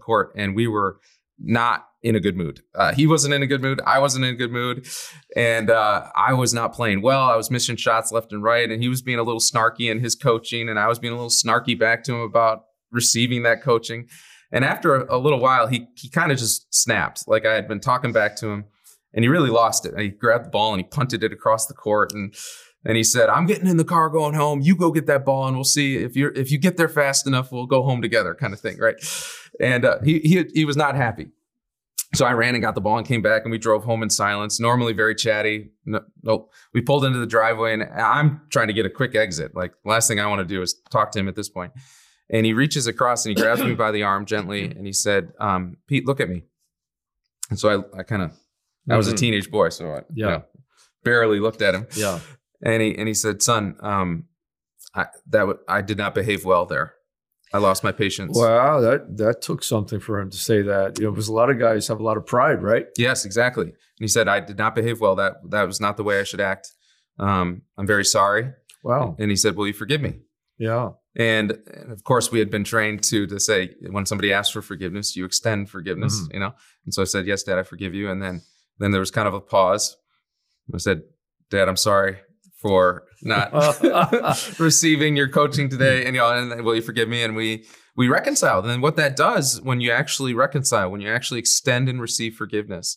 court, and we were not in a good mood. He wasn't in a good mood. I wasn't in a good mood. And I was not playing well. I was missing shots left and right. And he was being a little snarky in his coaching. And I was being a little snarky back to him about receiving that coaching. And after a little while, he kind of just snapped. Like I had been talking back to him, and he really lost it. And he grabbed the ball and he punted it across the court. And he said, "I'm getting in the car going home. You go get that ball, and we'll see if you get there fast enough, we'll go home together," kind of thing, right? And he was not happy. So I ran and got the ball and came back, and we drove home in silence. Normally very chatty. No, we pulled into the driveway, and I'm trying to get a quick exit. Like, the last thing I want to do is talk to him at this point. And he reaches across and he grabs me by the arm gently, and he said, "Pete, look at me." And so I kind of, I was a teenage boy, so I barely looked at him. Yeah. And he said, "Son, I did not behave well there. I lost my patience." Wow, that took something for him to say that. Because a lot of guys have a lot of pride, right? Yes, exactly. And he said, "I did not behave well. That was not the way I should act. I'm very sorry." Wow. And he said, "Will you forgive me?" Yeah. And of course, we had been trained to say, when somebody asks for forgiveness, you extend forgiveness, And so I said, "Yes, Dad, I forgive you." And then there was kind of a pause. I said, "Dad, I'm sorry for not receiving your coaching today, and will you forgive me?" And we reconciled. And what that does, when you actually reconcile, when you actually extend and receive forgiveness,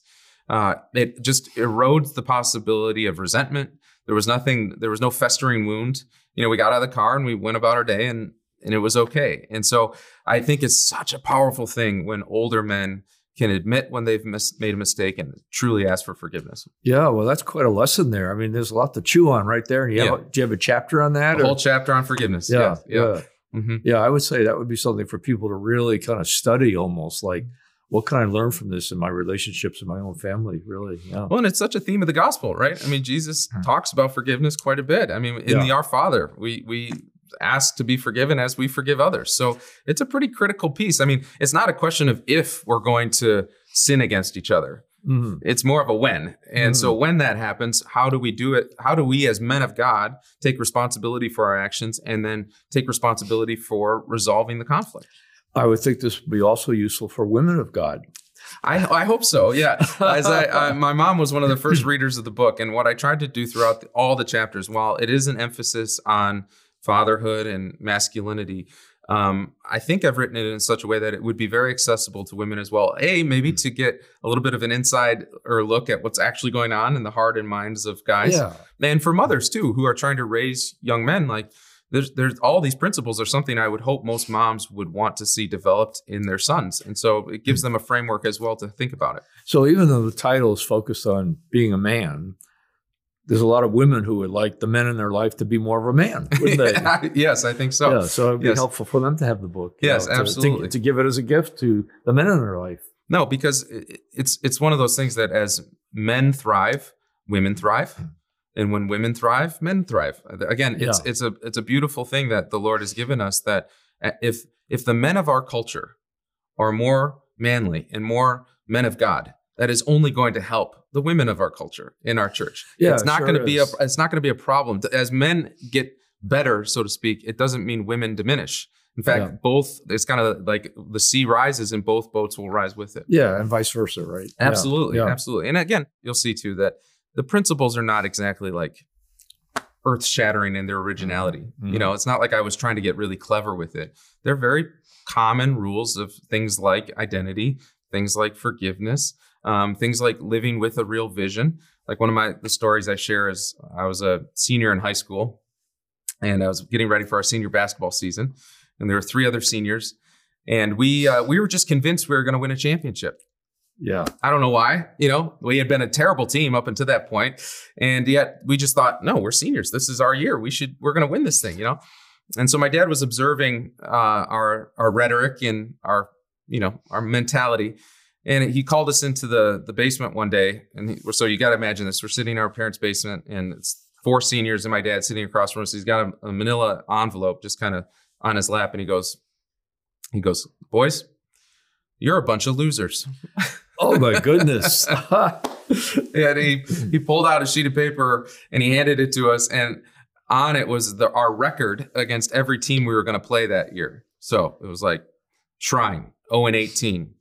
it just erodes the possibility of resentment. There was no festering wound. We got out of the car and we went about our day, and it was okay. And so I think it's such a powerful thing when older men can admit when they've made a mistake and truly ask for forgiveness. Yeah, well, that's quite a lesson there. I mean, there's a lot to chew on right there. Do you have a chapter on that? A whole chapter on forgiveness. Yeah. Mm-hmm. Yeah, I would say that would be something for people to really kind of study, almost like, what can I learn from this in my relationships in my own family, really? Yeah. Well, and it's such a theme of the gospel, right? I mean, Jesus talks about forgiveness quite a bit. I mean, in the Our Father, we ask to be forgiven as we forgive others. So it's a pretty critical piece. I mean, it's not a question of if we're going to sin against each other. Mm-hmm. It's more of a when. And so when that happens, how do we do it? How do we as men of God take responsibility for our actions and then take responsibility for resolving the conflict? I would think this would be also useful for women of God. I hope so. Yeah. As my mom was one of the first readers of the book. And what I tried to do throughout all the chapters, while it is an emphasis on fatherhood and masculinity, I think I've written it in such a way that it would be very accessible to women as well. Maybe to get a little bit of an inside or look at what's actually going on in the heart and minds of guys. Yeah. And for mothers too, who are trying to raise young men. Like, there's all these principles are something I would hope most moms would want to see developed in their sons. And so it gives them a framework as well to think about it. So even though the title is focused on being a man, there's a lot of women who would like the men in their life to be more of a man, wouldn't they? Yes, I think so. Yeah, so it'd be helpful for them to have the book. Yes, absolutely. To give it as a gift to the men in their life. No, because it's one of those things that as men thrive, women thrive. And when women thrive, men thrive. Again, it's a beautiful thing that the Lord has given us, that if the men of our culture are more manly and more men of God, that is only going to help the women of our culture in our church. Yeah, it's not going to be a problem. As men get better, so to speak, it doesn't mean women diminish. In fact, it's kind of like the sea rises and both boats will rise with it. Yeah, and vice versa, right? Absolutely, absolutely. And again, you'll see too that the principles are not exactly like earth-shattering in their originality. Mm-hmm. It's not like I was trying to get really clever with it. They're very common rules of things like identity, things like forgiveness, things like living with a real vision. Like one of the stories I share is I was a senior in high school, and I was getting ready for our senior basketball season, and there were 3 other seniors, and we were just convinced we were going to win a championship. Yeah. I don't know why. We had been a terrible team up until that point. And yet we just thought, no, we're seniors. This is our year. We're going to win this thing, And so my dad was observing our rhetoric and our mentality. And he called us into the basement one day. And so you got to imagine this. We're sitting in our parents' basement, and it's 4 seniors and my dad sitting across from us. He's got a manila envelope just kind of on his lap. And he goes, "Boys, you're a bunch of losers." Oh my goodness. And he pulled out a sheet of paper and he handed it to us, and on it was our record against every team we were going to play that year. So it was like shrine, 0-18.